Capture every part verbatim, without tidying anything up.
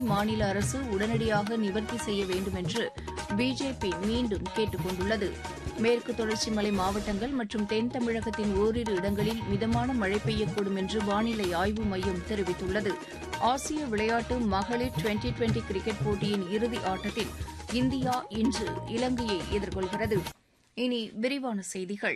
மாநில அரசு உடனடியாக நிவர்த்தி செய்ய வேண்டும் என்று பிஜேபி மீண்டும் கேட்டுக் கொண்டுள்ளது. மேற்கு தொடர்ச்சி மலை மாவட்டங்கள் மற்றும் தென் தமிழகத்தின் ஓரிரு இடங்களில் மிதமான மழை பெய்யக்கூடும் என்று வானிலை ஆய்வு மையம் தெரிவித்துள்ளது. ஆசிய விளையாட்டு மகளிர் டுவெண்டி டுவெண்டி கிரிக்கெட் போட்டியின் இறுதி ஆட்டத்தில் இந்தியா இன்று இலங்கையை எதிர்கொள்கிறது. இனி விரிவான செய்திகள்.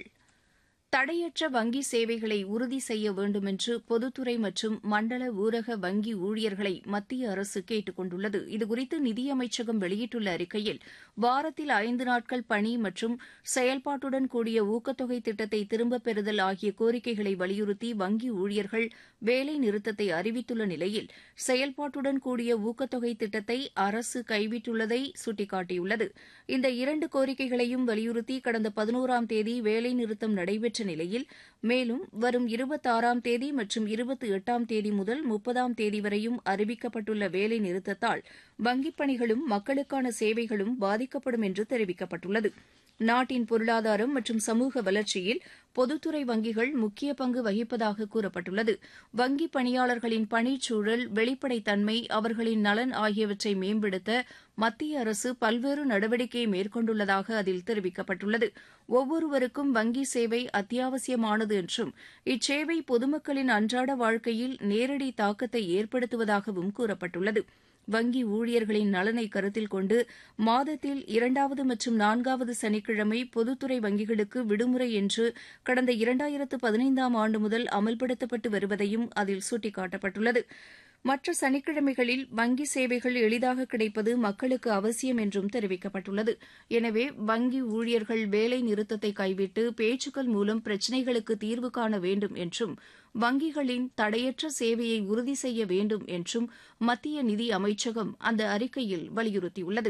தடையற்ற வங்கி சேவைகளை உறுதி செய்ய வேண்டும் என்று பொதுத்துறை மற்றும் மண்டல ஊரக வங்கி ஊழியர்களை மத்திய அரசு கேட்டுக் கொண்டுள்ளது. இதுகுறித்து நிதியமைச்சகம் வெளியிட்டுள்ள அறிக்கையில், வாரத்தில் ஐந்து நாட்கள் பணி மற்றும் செயல்பாட்டுடன் கூடிய ஊக்கத்தொகை திட்டத்தை திரும்பப் பெறுதல் ஆகிய கோரிக்கைகளை வலியுறுத்தி வங்கி ஊழியர்கள் வேலை நிறுத்தத்தை அறிவித்துள்ள நிலையில், செயல்பாட்டுடன் கூடிய ஊக்கத்தொகை திட்டத்தை அரசு கைவிட்டுள்ளதை சுட்டிக்காட்டியுள்ளது. இந்த இரண்டு கோரிக்கைகளையும் வலியுறுத்தி கடந்த பதினோராம் தேதி வேலைநிறுத்தம் நடைபெற்ற நிலையில், மேலும் வரும் இருபத்தாறாம் தேதி மற்றும் இருபத்தி எட்டாம் தேதி முதல் முப்பதாம் தேதி வரையும் அறிவிக்கப்பட்டுள்ள வேலை நிறுத்தத்தால் வங்கிப் பணிகளும் மக்களுக்கான சேவைகளும் பாதிக்கப்படும் என்று தெரிவிக்கப்பட்டுள்ளது. நாட்டின் பொருளாதாரம் மற்றும் சமூக வளர்ச்சியில் பொதுத்துறை வங்கிகள் முக்கிய பங்கு வகிப்பதாக கூறப்பட்டுள்ளது. வங்கிப் பணியாளர்களின் பணிச்சூழல், வெளிப்படைத்தன்மை, அவர்களின் நலன் ஆகியவற்றை மேம்படுத்த மத்திய அரசு பல்வேறு நடவடிக்கையை மேற்கொண்டுள்ளதாக அதில் தெரிவிக்கப்பட்டுள்ளது. ஒவ்வொருவருக்கும் வங்கி சேவை அத்தியாவசியமானது என்றும், இச்சேவை பொதுமக்களின் அன்றாட வாழ்க்கையில் நேரடி தாக்கத்தை ஏற்படுத்துவதாகவும் கூறப்பட்டுள்ளது. வங்கி ஊழியர்களின் நலனை கருத்தில் கொண்டு மாதத்தில் இரண்டாவது மற்றும் நான்காவது சனிக்கிழமை பொதுத்துறை வங்கிகளுக்கு விடுமுறை என்று கடந்த இரண்டாயிரத்து பதினைந்தாம் ஆண்டு முதல் அமல்படுத்தப்பட்டு வருவதையும் அதில் சுட்டிக்காட்டப்பட்டுள்ளது. மற்ற சனிக்கிழமைகளில் வங்கி சேவைகள் எளிதாக கிடைப்பது மக்களுக்கு அவசியம் என்றும் தெரிவிக்கப்பட்டுள்ளது. எனவே வங்கி ஊழியர்கள் வேலை நிறுத்தத்தை கைவிட்டு பேச்சுக்கள் மூலம் பிரச்சினைகளுக்கு தீர்வு காண வேண்டும் என்றும், வங்கிகளின் தடையற்ற சேவையை உறுதி செய்ய வேண்டும் என்றும் மத்திய நிதி அமைச்சகம் அந்த அறிக்கையில் வலியுறுத்தியுள்ளது.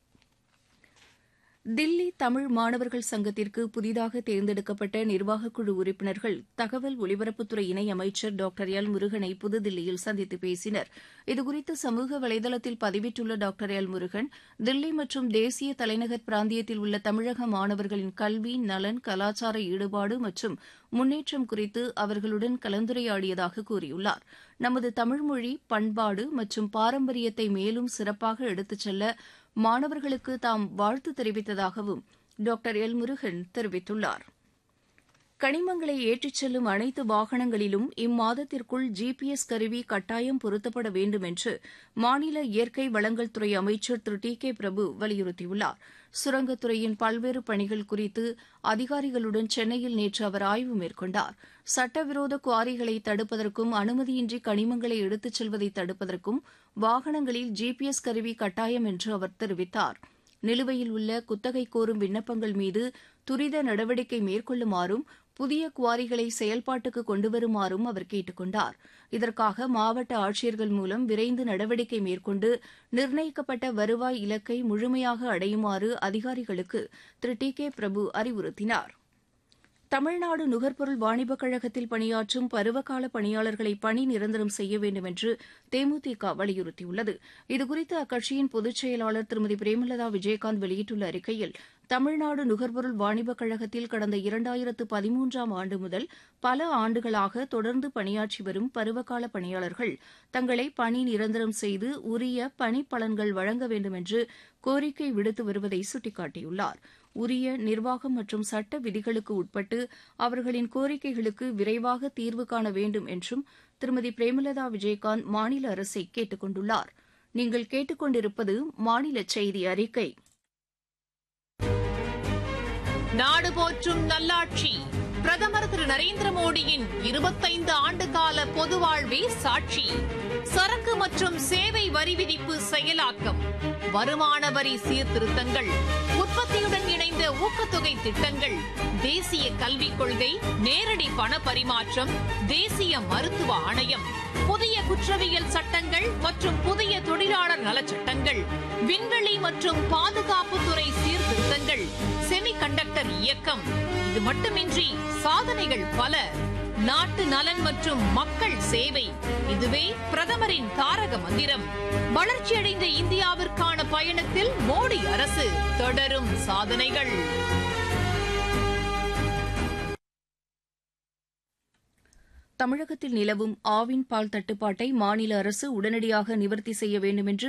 தில்லி தமிழ் மாணவர்கள் சங்கத்திற்கு புதிதாக தேர்ந்தெடுக்கப்பட்ட நிர்வாகக்குழு உறுப்பினர்கள் தகவல் ஒலிபரப்புத்துறை இணையமைச்சர் டாக்டர் எல் முருகனை புதுதில்லியில் சந்தித்து பேசினர். இதுகுறித்து சமூக வலைதளத்தில் பதிவிட்டுள்ள டாக்டர் எல் முருகன், தில்லி மற்றும் தேசிய தலைநகர் பிராந்தியத்தில் உள்ள தமிழக மாணவர்களின் கல்வி, நலன், கலாச்சார ஈடுபாடு மற்றும் முன்னேற்றம் குறித்து அவர்களுடன் கலந்துரையாடியதாக கூறியுள்ளார். நமது தமிழ்மொழி, பண்பாடு மற்றும் பாரம்பரியத்தை மேலும் சிறப்பாக எடுத்துச் செல்ல மாணவர்களுக்கு தாம் வாழ்த்து தெரிவித்ததாகவும் டாக்டர் எல் முருகன் தெரிவித்துள்ளார். கனிமங்களை ஏற்றிச் செல்லும் அனைத்து வாகனங்களிலும் இம்மாதத்திற்குள் ஜிபிஎஸ் கருவி கட்டாயம் பொருத்தப்பட வேண்டும் என்று மாநில இயற்கை வளங்கள் துறை அமைச்சர் திரு டி கே பிரபு வலியுறுத்தியுள்ளார். சுரங்கத்துறையின் பல்வேறு பணிகள் குறித்து அதிகாரிகளுடன் சென்னையில் நேற்று அவர் ஆய்வு மேற்கொண்டார். சட்டவிரோத குவாரிகளை தடுப்பதற்கும் அனுமதியின்றி கனிமங்களை எடுத்துச் செல்வதை தடுப்பதற்கும் வாகனங்களில் ஜிபிஎஸ் கருவி கட்டாயம் என்று அவர் தெரிவித்தார். நிலுவையில் உள்ள குத்தகை கோரும் விண்ணப்பங்கள் மீது துரித நடவடிக்கை மேற்கொள்ளுமாறும், புதிய குவாரிகளை செயல்பாட்டுக்கு கொண்டுவருமாறும் அவர் கேட்டுக் கொண்டார். இதற்காக மாவட்ட ஆட்சியர்கள் மூலம் விரைந்து நடவடிக்கை மேற்கொண்டு நிர்ணயிக்கப்பட்ட வருவாய் இலக்கை முழுமையாக அடையுமாறு அதிகாரிகளுக்கு திரு டி கே பிரபு அறிவுறுத்தினார். தமிழ்நாடு நுகர்பொருள் வாணிபக் கழகத்தில் பணியாற்றும் பருவகால பணியாளர்களை பணி நிரந்தரம் செய்ய வேண்டும் என்று தேமுதிக வலியுறுத்தியுள்ளது. இதுகுறித்து அக்கட்சியின் பொதுச் செயலாளர் திருமதி பிரேமலதா விஜயகாந்த் வெளியிட்டுள்ள அறிக்கையில், தமிழ்நாடு நுகர்பொருள் வாணிபக் கழகத்தில் கடந்த இரண்டாயிரத்து பதிமூன்றாம் ஆண்டு முதல் பல ஆண்டுகளாக தொடர்ந்து பணியாற்றி வரும் பருவகால பணியாளர்கள் தங்களை பணி நிரந்தரம் செய்து உரிய பணிப்பலன்கள் வழங்க வேண்டும் என்று கோரிக்கை விடுத்து வருவதை சுட்டிக்காட்டியுள்ளார். உரிய நிர்வாகம் மற்றும் சட்ட விதிகளுக்கு உட்பட்டு அவர்களின் கோரிக்கைகளுக்கு விரைவாக தீர்வு காண வேண்டும் என்றும் திருமதி பிரேமலதா விஜயகாந்த் மாநில அரசை கேட்டுக் கொண்டுள்ளார். நீங்கள் கேட்டுக் கொண்டிருப்பது மாநில செய்தி அறிக்கை. நாடு போற்றும் நல்லாட்சி பிரதமர் திரு நரேந்திர மோடியின் இருபத்தைந்து ஆண்டுகால பொது வாழ்வே சாட்சி. சரக்கு மற்றும் சேவை வரி விதிப்பு செயலாக்கம், வருமான வரி சீர்திருத்தங்கள், உற்பத்தியுடன் இணைந்த ஊக்கத்தொகை திட்டங்கள், தேசிய கல்விக் கொள்கை, நேரடி பண பரிமாற்றம், தேசிய மருத்துவ ஆணையம், புதிய குற்றவியல் சட்டங்கள் மற்றும் புதிய தொழிலாளர் நலச்சட்டங்கள், விண்வெளி மற்றும் பாதுகாப்புத்துறை சீர்திருத்தங்கள், செமிகண்டக்டர் இயக்கம். இது மட்டுமின்றி சாதனைகள் பல. நாட்டு நலன் மற்றும் மக்கள் சேவை, இதுவே பிரதமரின் தாரக மந்திரம். வளர்ச்சியடைந்த இந்தியாவிற்கான பயணத்தில் மோடி அரசு தொடரும் சாதனைகள். தமிழகத்தில் நிலவும் ஆவின் பால் தட்டுப்பாட்டை மாநில அரசு உடனடியாக நிவர்த்தி செய்ய வேண்டும் என்று